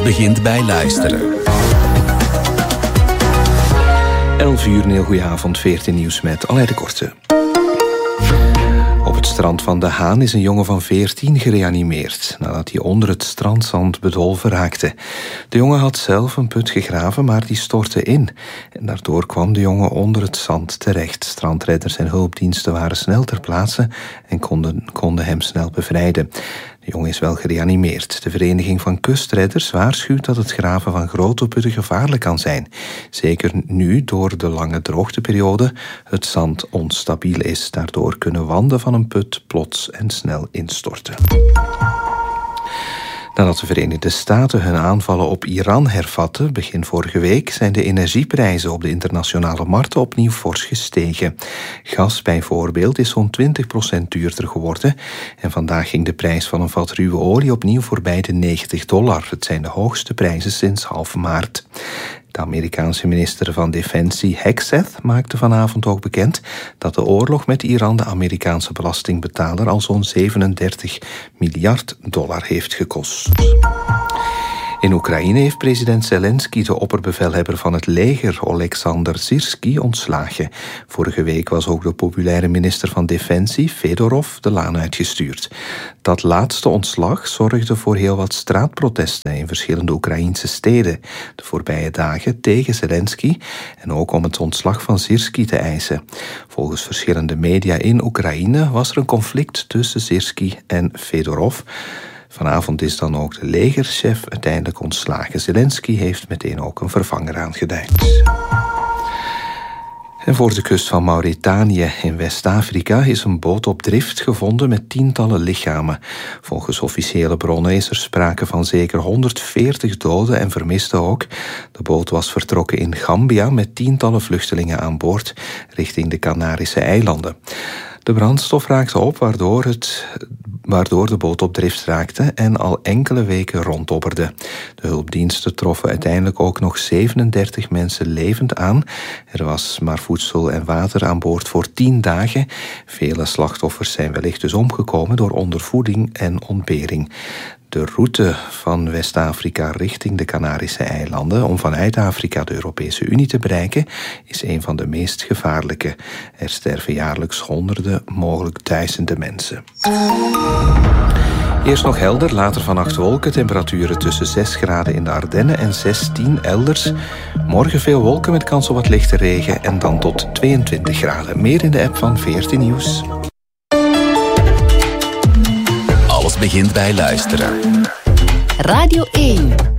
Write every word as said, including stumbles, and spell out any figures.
begint bij luisteren. elf uur, een heel goede avond, veertien nieuws met Aleid de Korte. Op het strand van De Haan is een jongen van veertien gereanimeerd nadat hij onder het strandzand bedolven raakte. De jongen had zelf een put gegraven, maar die stortte in. En daardoor kwam de jongen onder het zand terecht. Strandredders en hulpdiensten waren snel ter plaatse en konden, konden hem snel bevrijden. De jongen is wel gereanimeerd. De Vereniging van Kustredders waarschuwt dat het graven van grote putten gevaarlijk kan zijn. Zeker nu, door de lange droogteperiode, het zand onstabiel is. Daardoor kunnen wanden van een put plots en snel instorten. Nadat de Verenigde Staten hun aanvallen op Iran hervatten begin vorige week, zijn de energieprijzen op de internationale markten opnieuw fors gestegen. Gas bijvoorbeeld is zo'n twintig procent duurder geworden en vandaag ging de prijs van een vat ruwe olie opnieuw voorbij de negentig dollar. Het zijn de hoogste prijzen sinds half maart. De Amerikaanse minister van Defensie Hegseth maakte vanavond ook bekend dat de oorlog met Iran de Amerikaanse belastingbetaler al zo'n zevenendertig miljard dollar heeft gekost. In Oekraïne heeft president Zelensky de opperbevelhebber van het leger, Oleksandr Syrskij, ontslagen. Vorige week was ook de populaire minister van Defensie, Fedorov, de laan uitgestuurd. Dat laatste ontslag zorgde voor heel wat straatprotesten in verschillende Oekraïnse steden de voorbije dagen tegen Zelensky en ook om het ontslag van Syrskij te eisen. Volgens verschillende media in Oekraïne was er een conflict tussen Syrskij en Fedorov. Vanavond is dan ook de legerchef uiteindelijk ontslagen. Zelensky heeft meteen ook een vervanger aangeduid. En voor de kust van Mauritanië in West-Afrika is een boot op drift gevonden met tientallen lichamen. Volgens officiële bronnen is er sprake van zeker honderdveertig doden en vermisten ook. De boot was vertrokken in Gambia met tientallen vluchtelingen aan boord richting de Canarische eilanden. De brandstof raakte op, waardoor, het, waardoor de boot op drift raakte en al enkele weken rondobberde. De hulpdiensten troffen uiteindelijk ook nog zevenendertig mensen levend aan. Er was maar voedsel en water aan boord voor tien dagen. Vele slachtoffers zijn wellicht dus omgekomen door ondervoeding en ontbering. De route van West-Afrika richting de Canarische eilanden om vanuit Afrika de Europese Unie te bereiken is een van de meest gevaarlijke. Er sterven jaarlijks honderden, mogelijk duizenden mensen. Eerst nog helder, later vannacht wolken, temperaturen tussen zes graden in de Ardennen en zestien elders. Morgen veel wolken met kans op wat lichte regen en dan tot tweeëntwintig graden. Meer in de app van veertien Nieuws. Alles begint bij luisteren. Radio één.